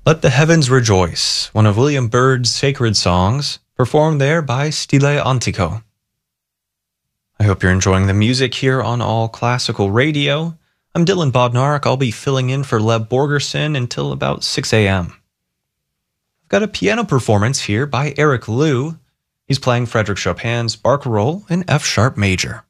Let the Heavens Rejoice, one of William Byrd's sacred songs, performed there by Stile Antico. I hope you're enjoying the music here on All Classical Radio. I'm Dylan Bodnark. I'll be filling in for Leb Borgerson until about 6 a.m. I've got a piano performance here by Eric Liu. He's playing Frédéric Chopin's Barcarolle in F-sharp major.